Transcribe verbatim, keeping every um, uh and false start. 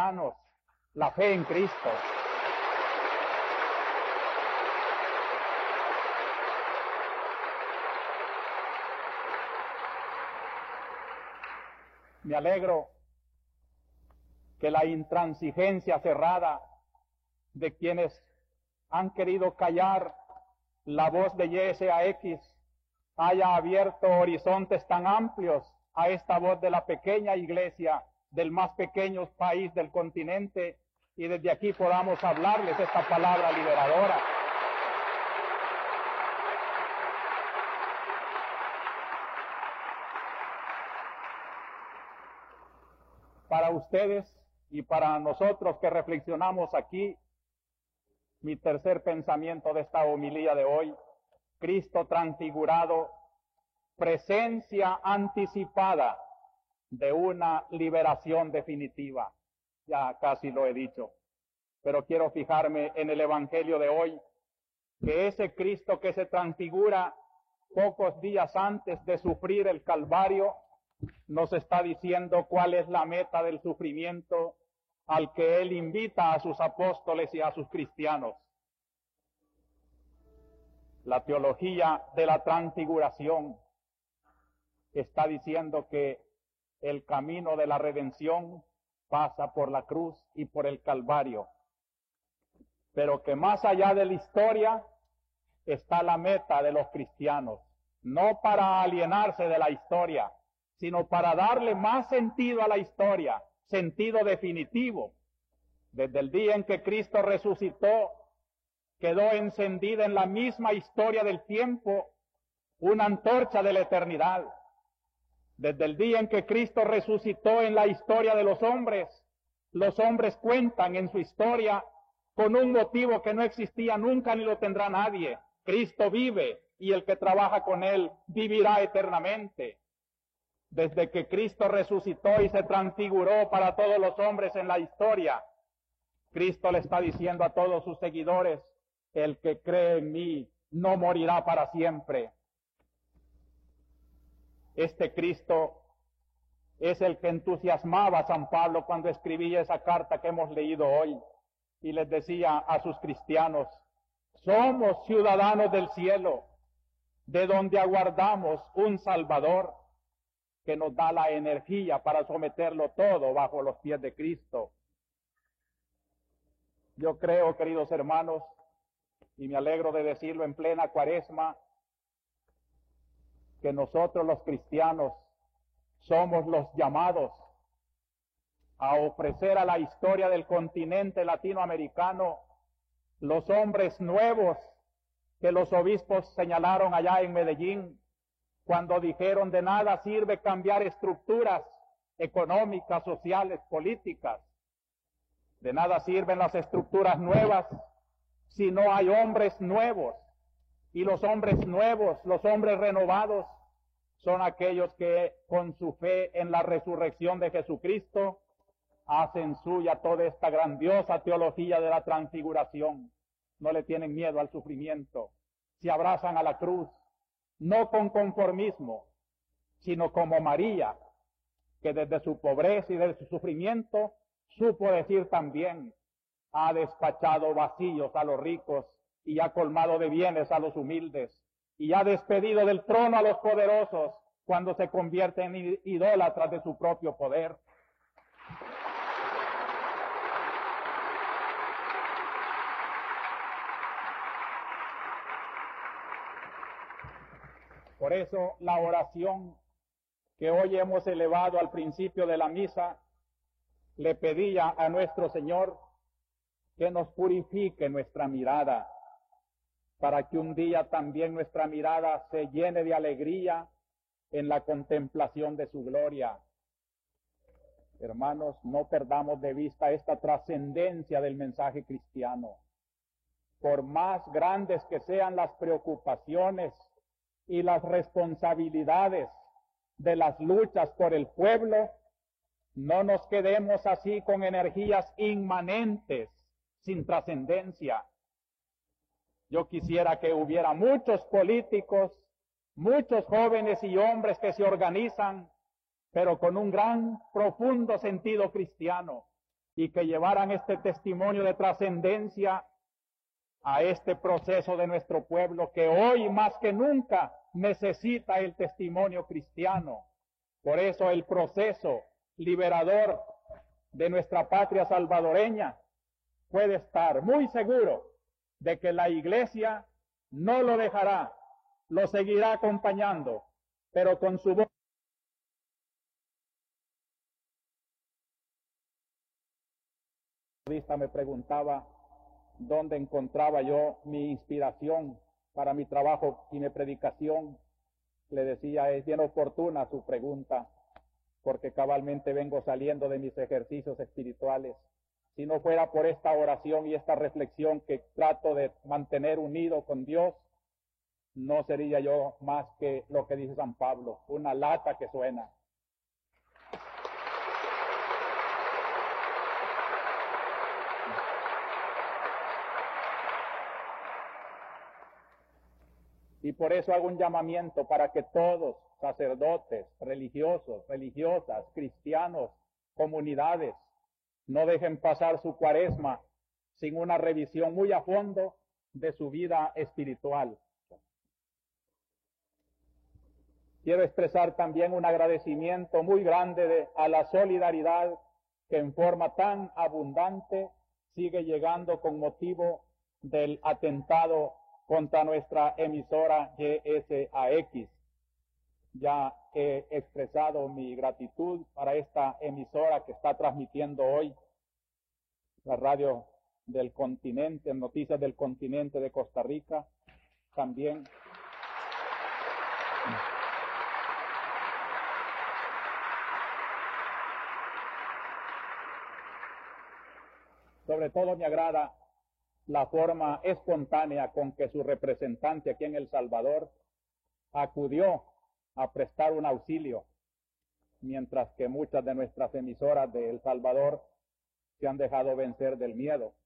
cristianos, la fe en Cristo. Me alegro que la intransigencia cerrada de quienes han querido callar la voz de Y S A X haya abierto horizontes tan amplios a esta voz de la pequeña iglesia del más pequeño país del continente, y desde aquí podamos hablarles esta palabra liberadora. Para ustedes y para nosotros que reflexionamos aquí, mi tercer pensamiento de esta homilía de hoy: Cristo transfigurado, presencia anticipada de una liberación definitiva. Ya casi lo he dicho, pero quiero fijarme en el Evangelio de hoy, que ese Cristo que se transfigura pocos días antes de sufrir el Calvario, nos está diciendo cuál es la meta del sufrimiento al que Él invita a sus apóstoles y a sus cristianos. La teología de la transfiguración está diciendo que el camino de la redención pasa por la cruz y por el Calvario, pero que más allá de la historia está la meta de los cristianos, no para alienarse de la historia, sino para darle más sentido a la historia, sentido definitivo. Desde el día en que Cristo resucitó, quedó encendida en la misma historia del tiempo una antorcha de la eternidad. Desde el día en que Cristo resucitó en la historia de los hombres, los hombres cuentan en su historia con un motivo que no existía nunca ni lo tendrá nadie: Cristo vive y el que trabaja con Él vivirá eternamente. Desde que Cristo resucitó y se transfiguró para todos los hombres en la historia, Cristo le está diciendo a todos sus seguidores: el que cree en mí no morirá para siempre. Este Cristo es el que entusiasmaba a San Pablo cuando escribía esa carta que hemos leído hoy, y les decía a sus cristianos: somos ciudadanos del cielo, de donde aguardamos un Salvador que nos da la energía para someterlo todo bajo los pies de Cristo. Yo creo, queridos hermanos, y me alegro de decirlo en plena Cuaresma, que nosotros los cristianos somos los llamados a ofrecer a la historia del continente latinoamericano los hombres nuevos que los obispos señalaron allá en Medellín, cuando dijeron: de nada sirve cambiar estructuras económicas, sociales, políticas. De nada sirven las estructuras nuevas si no hay hombres nuevos. Y los hombres nuevos, los hombres renovados, son aquellos que con su fe en la resurrección de Jesucristo hacen suya toda esta grandiosa teología de la transfiguración. No le tienen miedo al sufrimiento, se abrazan a la cruz, no con conformismo, sino como María, que desde su pobreza y desde su sufrimiento supo decir también: ha despachado vacíos a los ricos y ha colmado de bienes a los humildes, y ha despedido del trono a los poderosos cuando se convierten en idólatras de su propio poder. Por eso la oración que hoy hemos elevado al principio de la misa le pedía a nuestro Señor que nos purifique nuestra mirada, para que un día también nuestra mirada se llene de alegría en la contemplación de su gloria. Hermanos, no perdamos de vista esta trascendencia del mensaje cristiano. Por más grandes que sean las preocupaciones y las responsabilidades de las luchas por el pueblo, no nos quedemos así con energías inmanentes, sin trascendencia. Yo quisiera que hubiera muchos políticos, muchos jóvenes y hombres que se organizan, pero con un gran, profundo sentido cristiano, y que llevaran este testimonio de trascendencia a este proceso de nuestro pueblo que hoy más que nunca necesita el testimonio cristiano. Por eso el proceso liberador de nuestra patria salvadoreña puede estar muy seguro de que la Iglesia no lo dejará, lo seguirá acompañando, pero con su voz. Me preguntaba dónde encontraba yo mi inspiración para mi trabajo y mi predicación. Le decía, es bien oportuna su pregunta, porque cabalmente vengo saliendo de mis ejercicios espirituales. Si no fuera por esta oración y esta reflexión que trato de mantener unido con Dios, no sería yo más que lo que dice San Pablo, una lata que suena. Y por eso hago un llamamiento para que todos, sacerdotes, religiosos, religiosas, cristianos, comunidades, no dejen pasar su cuaresma sin una revisión muy a fondo de su vida espiritual. Quiero expresar también un agradecimiento muy grande de, a la solidaridad que en forma tan abundante sigue llegando con motivo del atentado contra nuestra emisora G S A X. Ya he expresado mi gratitud para esta emisora que está transmitiendo hoy la radio del continente, noticias del continente de Costa Rica. También sobre todo me agrada la forma espontánea con que su representante aquí en El Salvador acudió a prestar un auxilio, mientras que muchas de nuestras emisoras de El Salvador se han dejado vencer del miedo.